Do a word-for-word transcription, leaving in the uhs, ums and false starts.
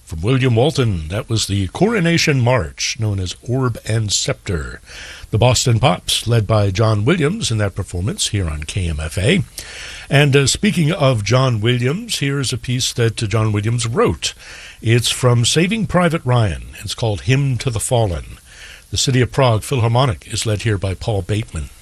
From William Walton, that was the Coronation March, known as Orb and Scepter. The Boston Pops, led by John Williams in that performance here on K M F A. And uh, speaking of John Williams, here's a piece that uh, John Williams wrote. It's from Saving Private Ryan. It's called Hymn to the Fallen. The City of Prague Philharmonic is led here by Paul Bateman.